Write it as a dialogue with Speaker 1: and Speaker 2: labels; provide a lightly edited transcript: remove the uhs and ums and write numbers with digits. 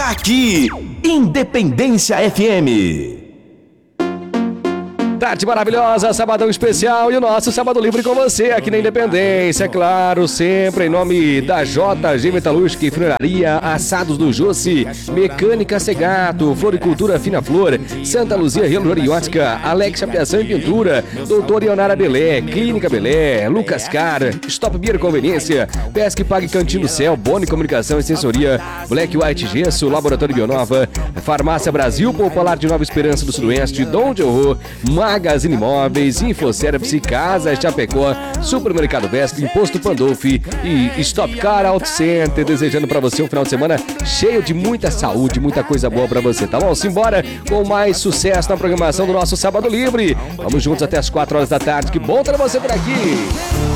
Speaker 1: toca aqui, Independência FM.
Speaker 2: Tarde maravilhosa, sabadão especial e o nosso Sábado Livre com você aqui na Independência, claro, sempre em nome da JG Metalúrgica e Funeraria, Assados do Jossi, Mecânica Segato, Floricultura Fina Flor, Santa Luzia Reloriótica, Alex Apiação e Pintura, Doutor Ionara Belé, Clínica Belé, Lucas Car, Stop Beer Conveniência, Pesque Pague Cantinho Céu, Boni Comunicação e Sensoria, Black White Gesso, Laboratório Bionova, Farmácia Brasil, Popular de Nova Esperança do Sudoeste, Dom de Horror, Magazine Imóveis, Infoservice, Casa Chapecó, Supermercado Vesp, Imposto Pandolfi e Stop Car Auto Center, desejando pra você um final de semana cheio de muita saúde, muita coisa boa pra você, tá bom? Simbora com mais sucesso na programação do nosso Sábado Livre. Vamos juntos até as 4 horas da tarde, que bom ter você por aqui!